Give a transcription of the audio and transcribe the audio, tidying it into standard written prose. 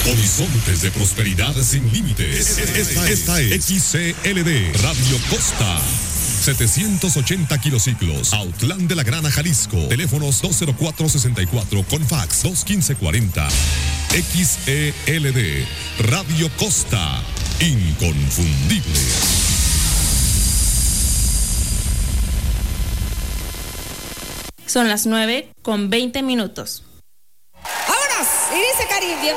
Horizontes de prosperidad sin límites. Esta es XCLD Radio Costa. 780 kilociclos, Autlán de la Grana, Jalisco. Teléfonos 204-64 con fax 215-40. XELD Radio Costa. Inconfundible. Son las 9:20. ¡Vámonos! Y dice Karim,